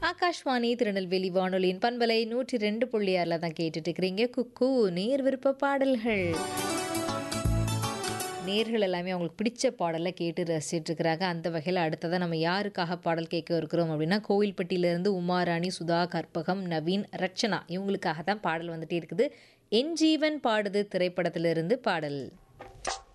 ஆகாஷ்வாணி திருநெல்வேலி வானொலியின் பண்பலை 102.6 தான் கேட்டுட்டு இருக்கிறீங்க. குக்கு நேர் விருப்ப பாடல்கள். நேர்கள் எல்லாமே அவங்களுக்கு பிடிச்ச பாடலை கேட்டு ரசிச்சுட்டு இருக்கிறாங்க. அந்த வகையில் அடுத்ததான் நம்ம யாருக்காக பாடல் கேட்க இருக்கிறோம் அப்படின்னா, கோவில்பட்டியிலேருந்து உமாராணி, சுதா, கற்பகம், நவீன், ரட்சனா இவங்களுக்காக தான் பாடல் வந்துட்டே இருக்குது. என் ஜீவன் பாடுது திரைப்படத்திலிருந்து பாடல்.